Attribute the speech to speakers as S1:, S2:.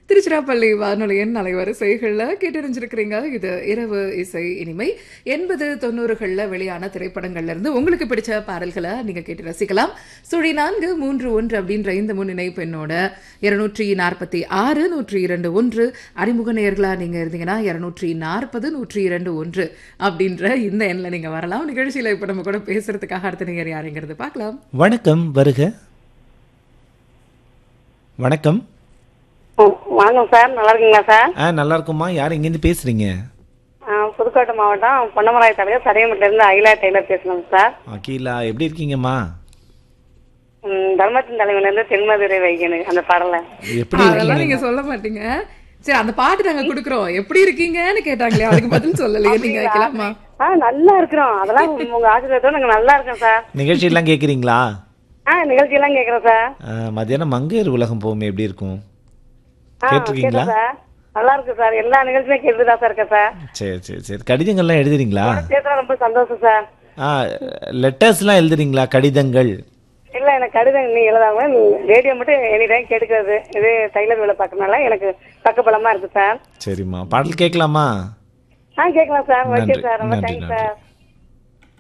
S1: திருச்சிராப்பள்ளி வானொலியின் அலைவரிசைகள்ல கேட்டறிஞ்சிருக்கிறீங்க. இது இரவு இசை இனிமை. 80-90களில் வெளியான திரைப்படங்கள்ல இருந்து உங்களுக்கு பிடிச்ச பாடல்களை நீங்க கேட்டு ரசிக்கலாம். சுழி 431 அப்படின்ற இந்த முன்னிணைப்பு என்னோட 246 102 அறிமுக நேயர்களா நீங்க இருந்தீங்கன்னா 240 102 அப்படின்ற இந்த எண்ணில் நீங்க வரலாம். நிகழ்ச்சியில இப்ப நம்ம கூட பேசுறதுக்காக அடுத்த நேயர் யாருங்கிறது பார்க்கலாம்.
S2: வணக்கம், வருக. வணக்கம்.
S3: வணக்கம் சார், நல்லா இருக்கீங்களா சார்?
S2: நல்லா இருக்குமா. யார் எங்கேருந்து பேசுறீங்க?
S3: புதுக்கோட்டை மாவட்டம் பொன்னமராய தாலுகா சரியமட்டில இருந்து அகிலா டெய்லர் பேசணும் சார்.
S2: அகிலா, எப்படி இருக்கீங்கம்மா?
S3: தர்மத்தின் தலைமையில இருந்து தென்மதுரை வைகனு அந்த பாடல
S2: எப்படி
S1: அதெல்லாம்
S2: இருக்கீங்க?
S1: நீங்க சொல்ல மாட்டீங்க. சரி, அந்த பாட்டு நாங்க குடுக்குறோம். எப்படி இருக்கீங்கன்னு கேட்டாங்களே, அதுக்கு பதில் சொல்லலையே. நீங்க வைக்கலாமா?
S3: நல்லா இருக்கிறோம். அதெல்லாம் உங்க ஆசீர்வாதத்தோட நாங்க நல்லா இருக்கோம் சார்.
S2: நிகழ்ச்சி எல்லாம் கேக்குறீங்களா?
S3: நிகழ்ச்சி எல்லாம் கேக்குறோம் சார்.
S2: மத்தியானம் மங்கையர் உலகம் போகுமே, எப்படி இருக்கும்? கேட்டிருக்கீங்களா?
S3: சார் நல்லா இருக்கு சார். எல்லா நிகழ்ச்சியும் கேட்டுதான் சார் இருக்கேன் சார்.
S2: சரி சரி சரி. கடிதங்கள்லாம் எழுதுறீங்களா?
S3: கேட்டா ரொம்ப சந்தோஷம் சார்.
S2: லெட்டர்ஸ்லாம் எழுதுறீங்களா? கடிதங்கள்
S3: இல்ல, எனக்கு கடிதம் நீ எழுதாம ரேடியோ மட்டும் எனி டைம் கேட்டுக்கிறது. இது டைலர் வேலை பார்க்கறதுனால எனக்கு பக்கபலமா இருக்கு சார்.
S2: சரிம்மா, பாடல் கேட்கலாமா?
S3: கேட்கலாம் சார். ஓகே
S2: நன்றி
S3: சார், ரொம்ப
S2: நன்றி
S3: தேங்க்ஸ்
S2: நன்றி.
S3: சார்.